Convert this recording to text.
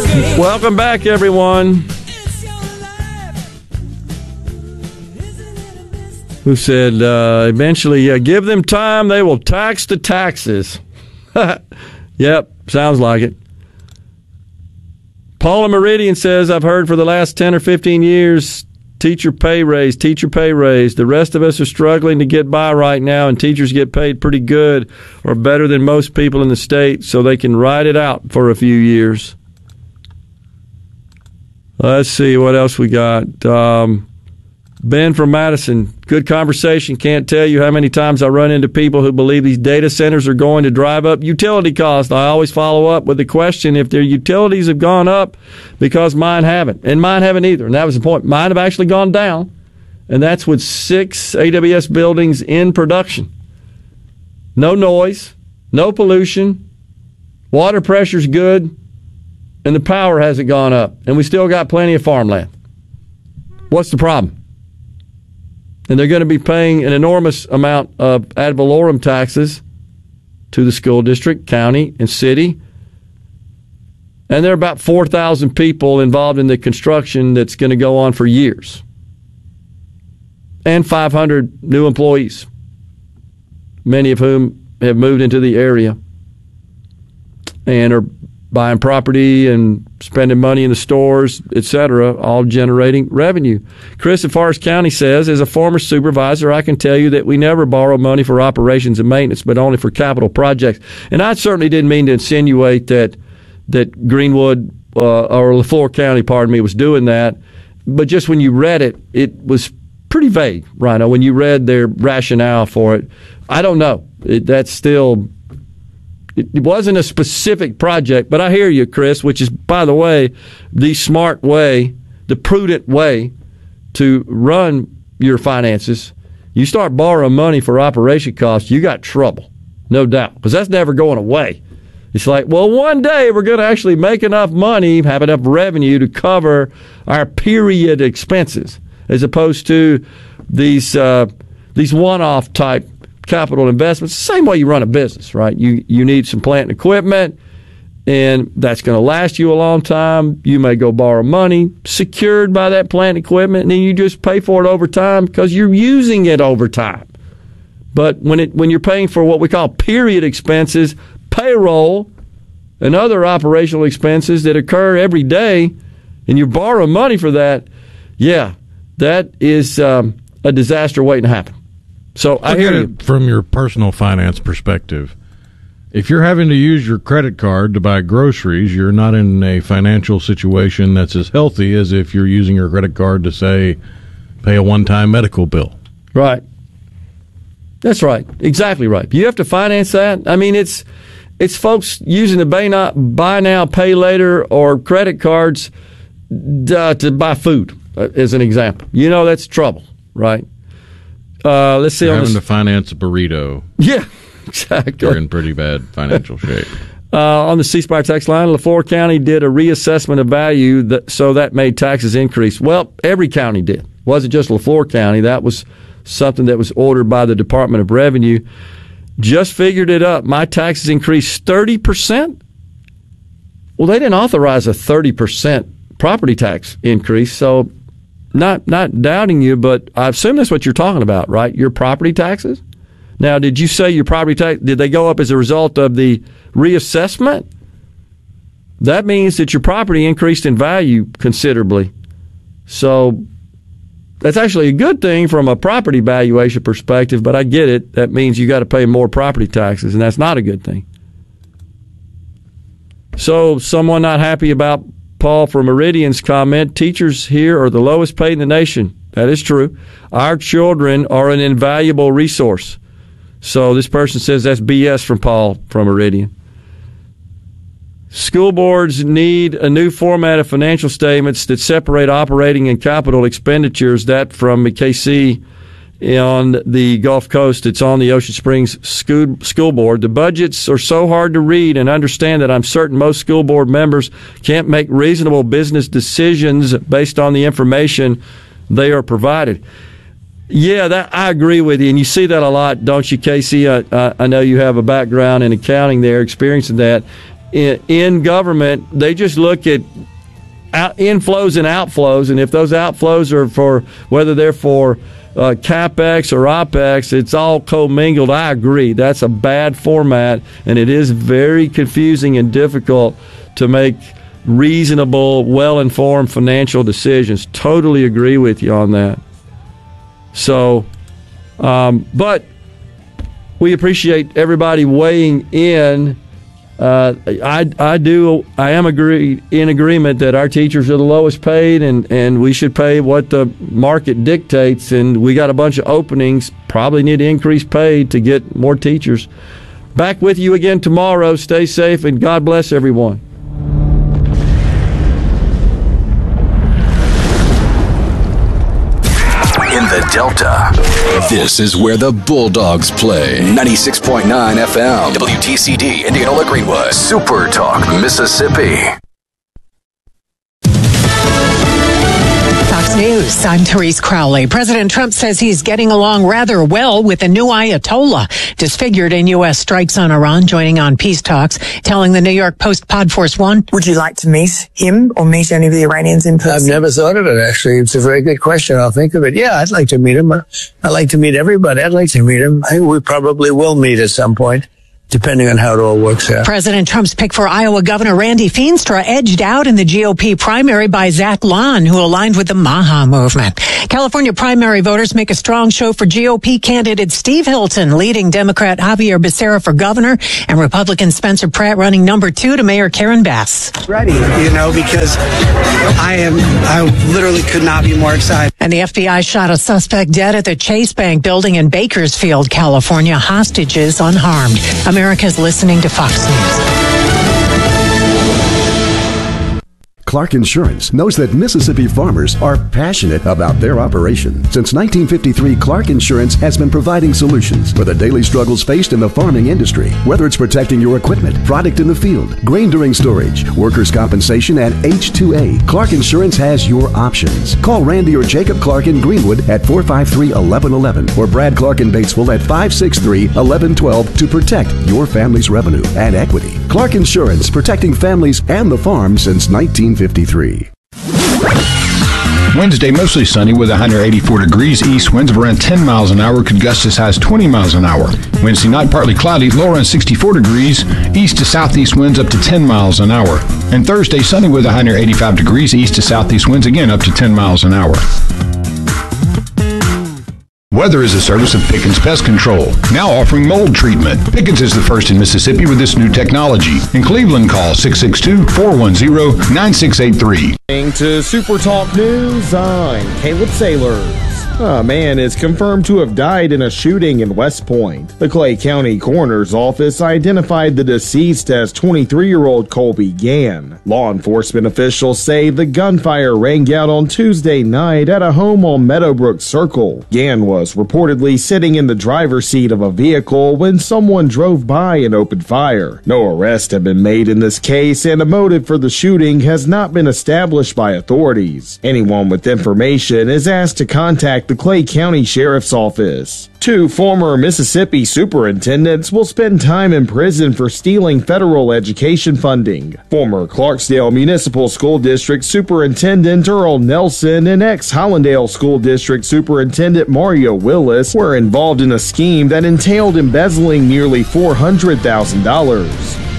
Welcome back, everyone. Who said, eventually, give them time, they will tax the taxes. Yep, sounds like it. Paula Meridian says, I've heard for the last 10 or 15 years, teacher pay raise. The rest of us are struggling to get by right now, and teachers get paid pretty good or better than most people in the state, so they can ride it out for a few years. Let's see what else we got. Ben from Madison, good conversation. Can't tell you how many times I run into people who believe these data centers are going to drive up utility costs. I always follow up with the question if their utilities have gone up, because mine haven't. And mine haven't either. And that was the point. Mine have actually gone down. And that's with 6 AWS buildings in production. No noise, no pollution, water pressure's good, and the power hasn't gone up. And we still got plenty of farmland. What's the problem? And they're going to be paying an enormous amount of ad valorem taxes to the school district, county, and city. And there are about 4,000 people involved in the construction that's going to go on for years. And 500 new employees, many of whom have moved into the area and are buying property and spending money in the stores, etc., all generating revenue. Chris in Forest County says, as a former supervisor, I can tell you that we never borrow money for operations and maintenance, but only for capital projects. And I certainly didn't mean to insinuate that Greenwood or LeFlore County, was doing that. But just when you read it, it was pretty vague, Rhino, when you read their rationale for it. I don't know. That's still... It wasn't a specific project, but I hear you, Chris, which is, by the way, the smart way, the prudent way to run your finances. You start borrowing money for operation costs, you got trouble, no doubt, because that's never going away. It's like, well, one day we're going to actually make enough money, have enough revenue to cover our period expenses, as opposed to these one-off type capital investments. Same way you run a business, right? You need some plant and equipment, and that's going to last you a long time. You may go borrow money secured by that plant and equipment, and then you just pay for it over time because you're using it over time. But when you're paying for what we call period expenses, payroll, and other operational expenses that occur every day, and you borrow money for that, yeah, that is a disaster waiting to happen. So I hear you. From your personal finance perspective, if you're having to use your credit card to buy groceries, you're not in a financial situation that's as healthy as if you're using your credit card to, say, pay a one-time medical bill. Right. That's right. Exactly right. You have to finance that. I mean, it's folks using the buy now, pay later or credit cards to buy food, as an example. That's trouble, right? Let's see. Having to finance a burrito. Yeah, exactly. You're in pretty bad financial shape. On the C Spire text line, LeFlore County did a reassessment of value, so that made taxes increase. Well, every county did. It wasn't just LeFlore County. That was something that was ordered by the Department of Revenue. Just figured it up. My taxes increased 30%. Well, they didn't authorize a 30% property tax increase, so... Not doubting you, but I assume that's what you're talking about, right? Your property taxes? Now, did you say your property tax, did they go up as a result of the reassessment? That means that your property increased in value considerably. So that's actually a good thing from a property valuation perspective, but I get it. That means you got to pay more property taxes, and that's not a good thing. So someone not happy about Paul from Meridian's comment, teachers here are the lowest paid in the nation. That is true. Our children are an invaluable resource. So this person says that's BS from Paul from Meridian. School boards need a new format of financial statements that separate operating and capital expenditures. That from KC on the Gulf Coast. It's on the Ocean Springs School Board. The budgets are so hard to read and understand that I'm certain most school board members can't make reasonable business decisions based on the information they are provided. Yeah, I agree with you, and you see that a lot, don't you, Casey? I know you have a background in accounting there, experiencing that. in government, they just look at inflows and outflows, and if those outflows are for, whether they're for CapEx or OpEx, it's all commingled. I agree. That's a bad format, and it is very confusing and difficult to make reasonable, well-informed financial decisions. Totally agree with you on that. So, but we appreciate everybody weighing in. I am in agreement that our teachers are the lowest paid, and we should pay what the market dictates, and we got a bunch of openings, probably need to increase pay to get more teachers. Back with you again tomorrow. Stay safe, and God bless everyone. In the Delta, this is where the Bulldogs play. 96.9 FM, WTCD, Indianola Greenwood, Super Talk, Mississippi. Fox News, I'm Therese Crowley. President Trump says he's getting along rather well with the new Ayatollah, disfigured in U.S. strikes on Iran, joining on peace talks, telling the New York Post Pod Force One. Would you like to meet him or meet any of the Iranians in person? I've never thought of it, actually. It's a very good question. I'll think of it. Yeah, I'd like to meet him. I'd like to meet everybody. I'd like to meet him. I think we probably will meet at some point, depending on how it all works out. President Trump's pick for Iowa Governor Randy Feenstra edged out in the GOP primary by Zach Lahn, who aligned with the Maha movement. California primary voters make a strong show for GOP candidate Steve Hilton, leading Democrat Javier Becerra for governor, and Republican Spencer Pratt running number 2 to Mayor Karen Bass. Ready, because I literally could not be more excited. And the FBI shot a suspect dead at the Chase Bank building in Bakersfield, California. Hostages unharmed. America's listening to Fox News. Clark Insurance knows that Mississippi farmers are passionate about their operation. Since 1953, Clark Insurance has been providing solutions for the daily struggles faced in the farming industry. Whether it's protecting your equipment, product in the field, grain during storage, workers' compensation, and H2A, Clark Insurance has your options. Call Randy or Jacob Clark in Greenwood at 453-1111 or Brad Clark in Batesville at 563-1112 to protect your family's revenue and equity. Clark Insurance, protecting families and the farm since 1953. Wednesday, mostly sunny with 184 degrees. East winds of around 10 miles an hour, could gust as high as 20 miles an hour. Wednesday night, partly cloudy, low around 64 degrees. East to southeast winds up to 10 miles an hour. And Thursday, sunny with 185 degrees. East to southeast winds again up to 10 miles an hour. Weather is a service of Pickens Pest Control, now offering mold treatment. Pickens is the first in Mississippi with this new technology. In Cleveland, call 662-410-9683. To Super Talk News, I'm Caleb Sailors. A man is confirmed to have died in a shooting in West Point. The Clay County Coroner's Office identified the deceased as 23-year-old Colby Gann. Law enforcement officials say the gunfire rang out on Tuesday night at a home on Meadowbrook Circle. Gann was reportedly sitting in the driver's seat of a vehicle when someone drove by and opened fire. No arrests have been made in this case, and a motive for the shooting has not been established by authorities. Anyone with information is asked to contact the Clay County Sheriff's Office. 2 former Mississippi superintendents will spend time in prison for stealing federal education funding. Former Clarksdale Municipal School District Superintendent Earl Nelson and ex-Hollandale School District Superintendent Mario Willis were involved in a scheme that entailed embezzling nearly $400,000.